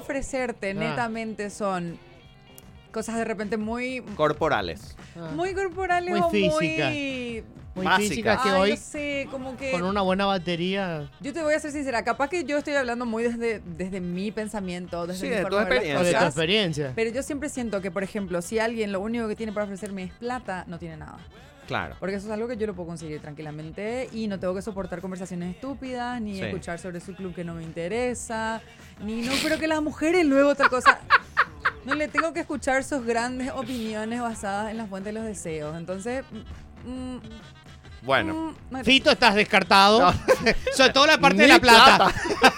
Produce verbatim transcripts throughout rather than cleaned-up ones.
ofrecerte Ah. netamente son cosas de repente muy... Corporales. Ah. Muy corporales Muy o físicas. muy... Muy básicas. física que Ay, hoy no sé, como que... con una buena batería. Yo te voy a ser sincera, capaz que yo estoy hablando muy desde, desde mi pensamiento, desde Sí, mi de forma tu de ver las experiencia. O de tu cosas, experiencia. pero yo siempre siento que, por ejemplo, si alguien lo único que tiene para ofrecerme es plata, no tiene nada. Claro. Porque eso es algo que yo lo puedo conseguir tranquilamente y no tengo que soportar conversaciones estúpidas, ni Sí. escuchar sobre su club que no me interesa, ni no creo que las mujeres luego otra cosa. No le tengo que escuchar sus grandes opiniones basadas en las fuentes de los deseos. Entonces, mm, Bueno. mm, no hay- Fito, estás descartado. No. Sobre todo la parte de Ni la plata.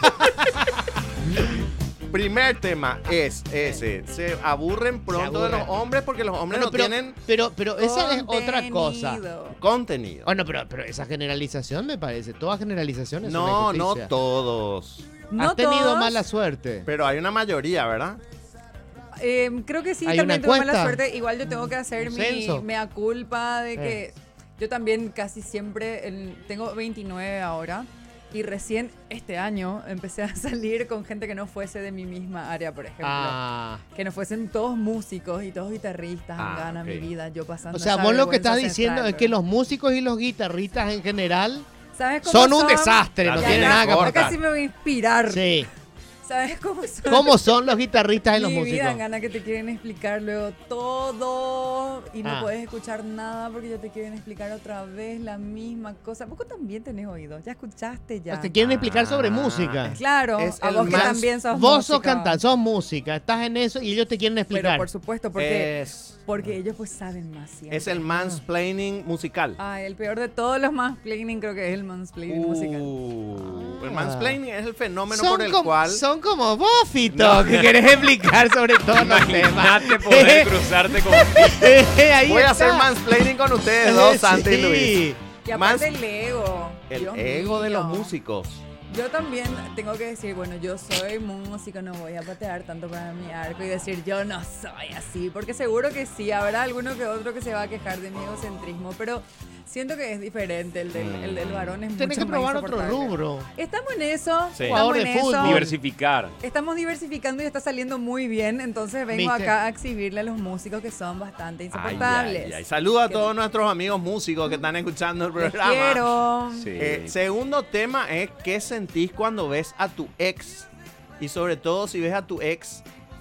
Primer tema es ese. Se aburren pronto de los aburren. hombres porque los hombres Bueno, no pero, tienen pero, pero esa es otra cosa. contenido. contenido. Bueno, pero, pero esa generalización me parece. Toda generalización es No, una no injusticia. todos. No Has tenido todos. mala suerte. Pero hay una mayoría, ¿verdad? Eh, creo que sí, ¿Hay también una tuve mala encuesta? suerte. Igual yo tengo que hacer ¿Un mi censo? mea culpa de que Eh. yo también casi siempre, el- tengo veintinueve ahora y recién este año empecé a salir con gente que no fuese de mi misma área, por ejemplo. Ah. Que no fuesen todos músicos y todos guitarristas, Ah, gana ok. mi vida, yo pasando O sea, esa vos lo que vergüenza estás diciendo ancestral, es que pero- los músicos y los guitarristas en general ¿Sabes cómo son un desastre, Ya, no ya, tienen ya, nada que corta. aportar. Acá sí me voy a inspirar. Sí. ¿Sabes cómo son? ¿Cómo son los guitarristas y los Mi músicos? vida gana que te quieren explicar luego todo y no Ah. puedes escuchar nada porque ya te quieren explicar otra vez la misma cosa. Vos también tenés oído, ya escuchaste ya. Te quieren explicar sobre Ah, música. Claro, Es a el vos que más- también sos Vos sos música. cantante, sos música, estás en eso y ellos te quieren Pero explicar. por supuesto, porque, Es, porque ellos pues saben más siempre. es el mansplaining musical. Ay, el peor de todos los mansplaining creo que es el mansplaining musical. Uh, el Ah. mansplaining es el fenómeno son, por el como, cual... son como vos, Fito, que querés explicar sobre todos los temas. Imagínate poder cruzarte con... Ahí Voy a hacer está. mansplaining con ustedes dos, Santi y Sí. Luis. Y aparte Mans- el ego. El Dios ego de mío. los músicos. Yo también tengo que decir, bueno, yo soy músico, no voy a patear tanto para mi arco y decir yo no soy así, porque seguro que sí, habrá alguno que otro que se va a quejar de mi egocentrismo, pero siento que es diferente, el del, el del varón es Tenés mucho que más probar otro insoportable. rubro. Estamos en eso, Sí. estamos Jugador en de eso. fútbol. Diversificar. Estamos diversificando y está saliendo muy bien, entonces vengo ¿Viste? acá a exhibirle a los músicos que son bastante Ay, insoportables. ay, ay. Saludos a Que- todos nuestros amigos músicos que están escuchando el Les programa. quiero. Sí. Eh, segundo tema es qué sentís cuando ves a tu ex y sobre todo si ves a tu ex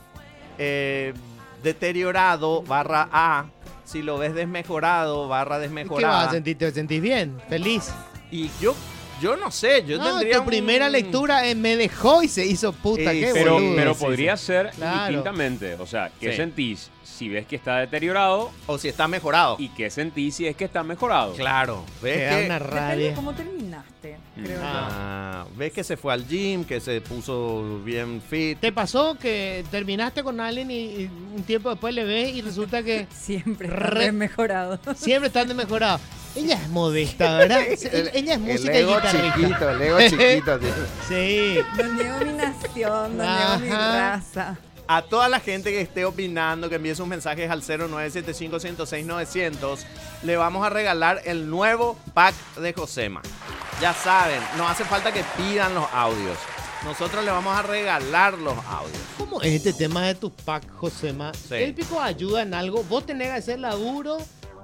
eh, deteriorado barra A, si lo ves desmejorado barra ¿Y ¿Qué vas desmejorada. a sentir? ¿Te sentís bien? ¿Feliz? Y yo, yo no sé, yo no, tendría tu un- primera lectura eh, me dejó y se hizo puta. Sí, qué Pero, boludo. pero sí, podría ser Claro. indistintamente. O sea, ¿qué Sí. sentís si ves que está deteriorado? o si está mejorado. ¿Y qué sentís si es que está mejorado? Claro, ves Te da que una Depende de rabia. cómo terminaste, creo yo. Ah, ves que se fue al gym, que se puso bien fit. ¿Te pasó que terminaste con alguien y, y un tiempo después le ves y resulta que Siempre está Re- mejorado. siempre están de mejorado? Ella es modesta, ¿verdad? El- Ella es el música y ego guitarrista. chiquito, el ego chiquito. tío. Sí. No niego mi nación, no niego mi Ajá. raza. A toda la gente que esté opinando, que envíe sus mensajes al cero nueve siete cinco, ciento seis, novecientos, le vamos a regalar el nuevo pack de Josema. Ya saben, no hace falta que pidan los audios. Nosotros le vamos a regalar los audios. ¿Cómo es este tema de tu pack, Josema? Sí. ¿El pico ayuda en algo? ¿Vos tenés que hacer laburo?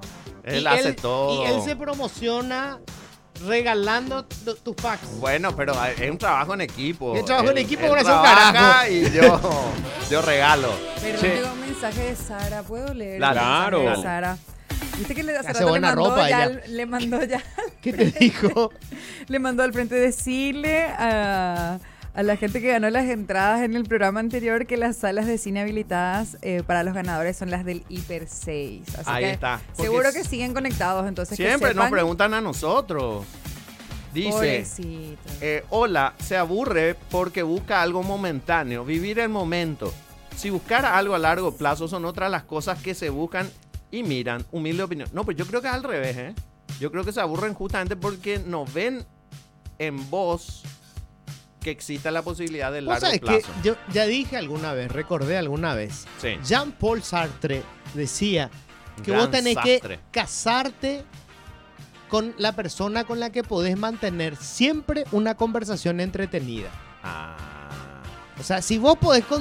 Él y hace todo. Y él se promociona regalando tu- tus packs. Bueno, pero es un trabajo en equipo. Es trabajo en Él- equipo, él vos no haces un trabaja carajo. Y yo, yo regalo. Pero Sí. llegó un mensaje de Sara, ¿puedo leer? el Claro. mensaje de Sara. Viste que le, hace Hace rato le buena mandó ropa ya, ella. le mandó ya, ¿Qué te dijo? le mandó al frente decirle a, a la gente que ganó las entradas en el programa anterior que las salas de cine habilitadas eh, para los ganadores son las del Hiper seis. Así Ahí que está. Porque seguro s- que siguen conectados, entonces que Siempre nos sepan- preguntan a nosotros. Dice, Pobrecito. eh, hola, se aburre porque busca algo momentáneo, vivir el momento. Si buscara algo a largo plazo son otras las cosas que se buscan y miran. Humilde opinión. No, pues yo creo que es al revés, ¿eh? Yo creo que se aburren justamente porque no ven en vos que exista la posibilidad del Vos largo sabés que plazo. yo ya dije alguna vez, recordé alguna vez. Sí. Jean-Paul Sartre decía que Gran vos tenés sastre. que casarte con la persona con la que podés mantener siempre una conversación entretenida. Ah. O sea, si vos podés